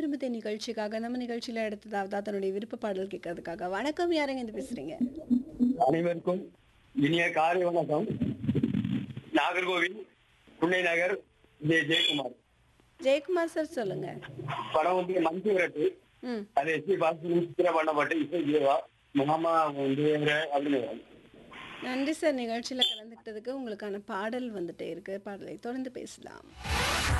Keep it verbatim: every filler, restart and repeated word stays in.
விரும்புதே நிகழ்ச்சிக்காக நம்ம நிகழ்ச்சியில அடுத்ததாவது தன்னுடைய விருப்ப பாடல் கேட்கறதுக்காக வணக்கம், யாருங்க இருந்து பேசுறீங்க? அனைவருக்கும் இனிய காலை வணக்கம். நாகர்கோவில் புன்னை நகர் ஜெய ஜெயக்குமார். ஜெயக்குமார் சார் சொல்லுங்க. படம் வந்து மஞ்சு விரட்டு. ம். அது எஸ் பி பாஸ்கரன் சித்திர பண்ணப்பட்ட இசை ஜீவா மாமா வந்து அப்படின்னு. நன்றி சார், நிகழ்ச்சியில கலந்துக்கிட்டதுக்கு. உங்களுக்கான பாடல் வந்துட்டே இருக்கு. பாடலை தொடர்ந்து பேசலாம்.